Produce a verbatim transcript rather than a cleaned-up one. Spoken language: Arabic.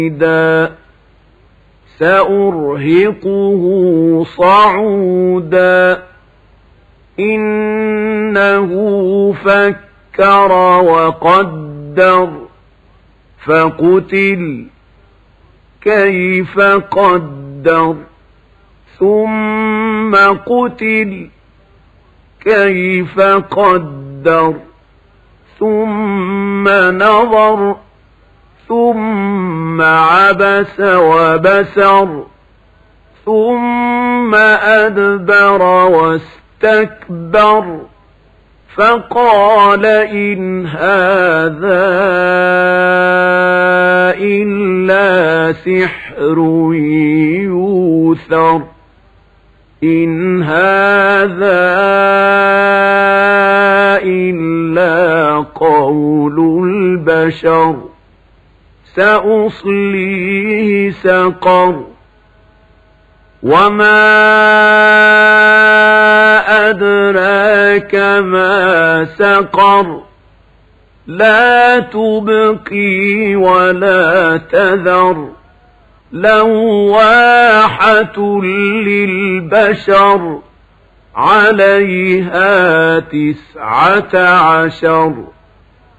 سأرهقه صعودا إنه فكر وقدر فقتل كيف قدر ثم قتل كيف قدر ثم نظر ثم عبس وبسر ثم أدبر واستكبر فقال إن هذا إلا سحر يوثر إن هذا إلا قول البشر سأصليه سقر وما أدراك ما سقر لا تبقي ولا تذر لواحة للبشر عليها تسعة عشر